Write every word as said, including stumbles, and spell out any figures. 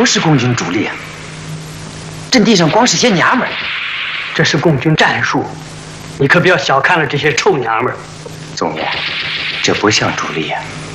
不是共军主力啊，阵地上光是些娘们儿。 这是共军战术，你可不要小看了这些臭娘们儿。 总爷，这不像主力啊。